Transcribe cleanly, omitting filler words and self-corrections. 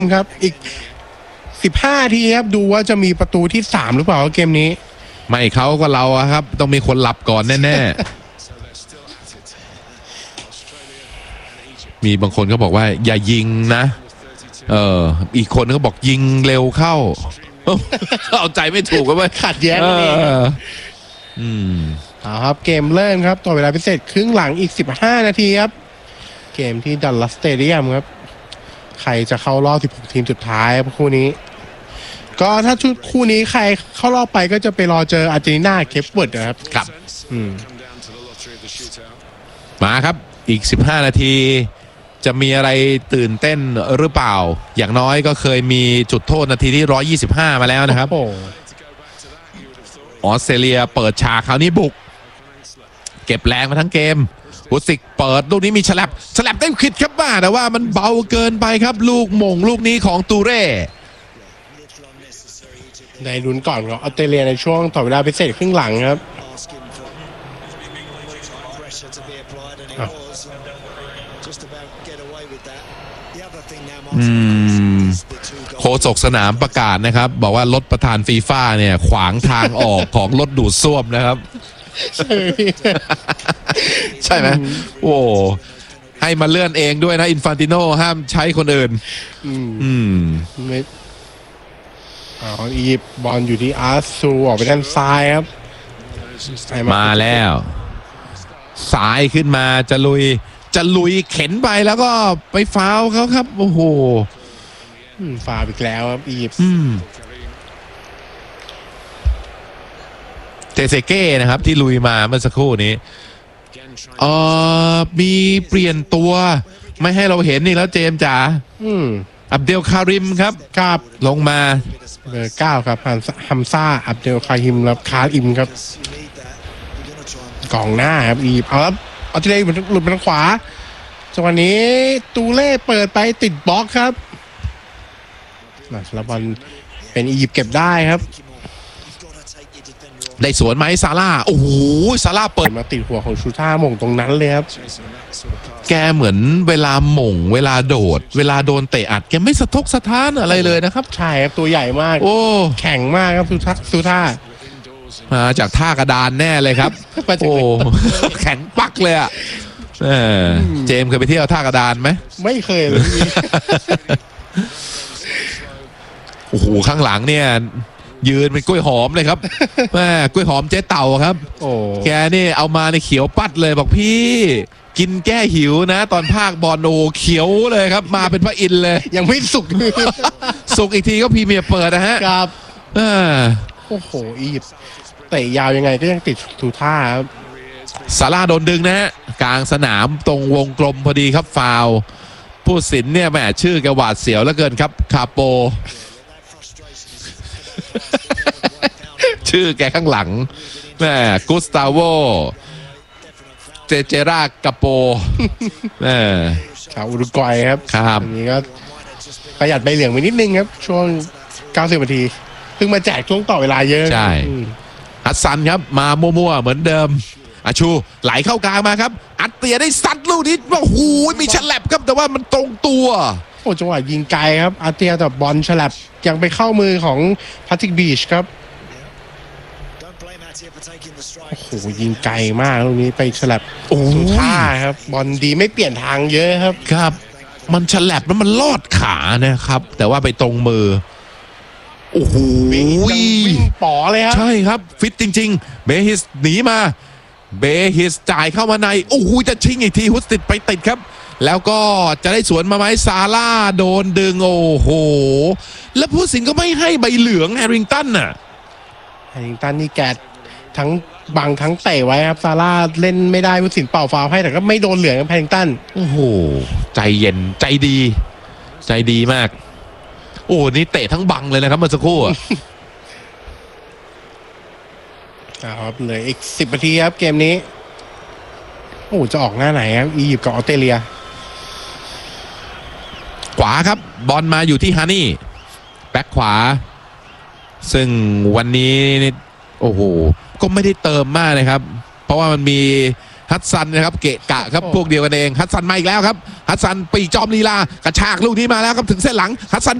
ครับอีก15 ทีครับดูว่าจะมีประตูที่3หรือเปล่าเกมนี้ไม่เขาก็เราครับต้องมีคนหลับก่อนแน่ๆ มีบางคนก็บอกว่าอย่ายิงนะอีกคนก็บอกยิงเร็วเข้า เอาใจไม่ถูกก็ว่าขัดแย้งกันเองครับเกมเริ่มครับต่อเวลาพิเศษครึ่งหลังอีก15 นาทีครับเกมที่ดัลลัสสเตเดียมครับใครจะเข้ารอบ16 ทีมสุดท้ายคู่นี้ก็ถ้าชุดคู่นี้ใครเข้ารอบไปก็จะไปรอเจออาร์เจนตินาเคปเวิร์ดนะครับมาครับอีก15 นาทีจะมีอะไรตื่นเต้นหรือเปล่าอย่างน้อยก็เคยมีจุดโทษนาทีที่125มาแล้วนะครับออสเตรเลียเปิดฉากคราวนี้บุกเก็บแรงมาทั้งเกมวุสิกเปิดลูกนี้มีฉลับได้ขิดครับแต่ว่ามันเบาเกินไปครับลูกหม่งลูกนี้ของตูเร่ในลุ้นก่อนของออสเตรเลียในช่วงต่อเวลาพิเศษครึ่งหลังครับโฆษกสนามประกาศนะครับบอกว่ารถประธานฟีฟ่าเนี่ยขวางทางออกของรถดูดซ่วมนะครับใช่ไหมโอ้ให้มาเลื่อนเองด้วยนะอินฟานติโนห้ามใช้คนอื่นอียิปต์บอลอยู่ที่อาร์ซูออกไปด้านซ้ายครับมาแล้วสายขึ้นมาจะลุยเข็นไปแล้วก็ไปฟาวล์เขาครับโอ้โหฟาวล์อีกแล้วครับอียิปต์เตเซเก้นะครับที่ลุยมาเมื่อสักครู่นี้มีเปลี่ยนตัวไม่ให้เราเห็นนี่แล้วเจมส์จ๋าอับเดลคาริมครับลงมาเบอร์ 9ครับฮัมซ่าอับเดลคาริมแล้วคาริมครับกองหน้าครับอียิปต์เอาครับออสเตรเลียหลุดไปทางขวาจังหวะนี้ตูเล่เปิดไปติดบล็อกครับแล้วบอลเป็นอียิปต์เก็บได้ครับได้สวนไหมซาร่าโอ้โหซาร่าเปิดมาติดหัวของชูท่าหม่งตรงนั้นเลยครับแกเหมือนเวลาหม่งเวลาโดดเวลาโดนเตะอัดแกไม่สะทกสะท้านอะไรเลยนะครับใช่ครับตัวใหญ่มากโอ้แข็งมากครับชูท่ามาจากท่ากระดานแน่เลยครับโอ้แข็งปักเลยอ่ะเจมเคยไปเที่ยวท่ากระดานไหมไม่เคยเลยโอ้โหข้างหลังเนี่ยยืนเป็นกล้วยหอมเลยครับแม่กล้วยหอมเจ๊เต่าครับแกนี่เอามาในเขียวปัดเลยบอกพี่กินแก้หิวนะตอนภาคบอลโอเขียวเลยครับมาเป็นพระอินทร์เลยยังไม่สุกสุกอีกทีก็พรีเมียร์เปิดนะฮะครับโอ้โหอียิปต์เตะยาวยังไงก็ยังติดทูท่าครับซาร่าโดนดึงนะฮะกลางสนามตรงวงกลมพอดีครับฟาวล์ผู้สินเนี่ยแหมชื่อแกหวาดเสียวเหลือเกินครับคาโปชื่อแกข้างหลังแม่กุสตาโวเจรากาโปชาวอุรุกวัยครับอันนี้ก็ประหยัดใบเหลืองไปนิดนึงครับช่วง90 นาทีเพิ่งมาแจกช่วงต่อเวลาเยอะใช่ฮัสซันครับมามั่วๆเหมือนเดิมอาชูไหลเข้ากลางมาครับอัดเตียได้ซัดลูกนี้ว่าหูมีฉลับครับแต่ว่ามันตรงตัวโอ้จังหวะยิงไกลครับอาร์เตียแต่บอลฉลับยังไปเข้ามือของพาทริกบีชครับโอ้โหยิงไกลมากลูกนี้ไปฉลับสุดท่าครับบอลดีไม่เปลี่ยนทางเยอะครับมันฉลับแล้วมันลอดขานะครับแต่ว่าไปตรงมือโอ้โหวิ่งป๋อเลยครับใช่ครับฟิตจริงๆเบฮิสหนีมาเบฮิสจ่ายเข้ามาในโอ้โหจะชิงอีกทีฮุสติดไปติดครับแล้วก็จะได้สวนมาไหมซาร่าโดนดึงโอ้โหแล้วผู้สินก็ไม่ให้ใบเหลืองแฮร์ริงตันน่ะแฮร์ริงตันนี่แกทั้งบังทั้งเตะไว้ครับซาร่าเล่นไม่ได้ผู้สินเป่าฟาวให้แต่ก็ไม่โดนเหลืองแฮร์ริงตันโอ้โหใจเย็นใจดีมากโอ้นี่เตะทั้งบังเลยนะครับเมื่อสักครู่ครับเหลืออีก10 นาทีครับเกมนี้โอ้จะออกหน้าไหนครับอียิปต์กับออสเตรเลียขวาครับบอลมาอยู่ที่ฮานี่แบ็คขวาซึ่งวันนี้โอ้โหก็ไม่ได้เติมมากเลยครับเพราะว่ามันมีฮัตซันนะครับเกะกะครับพวกเดียวกันเองฮัตซันมาอีกแล้วครับฮัตซันปีกจอมลีลากระชากลูกนี้มาแล้วครับถึงเส้นหลังฮัตซัน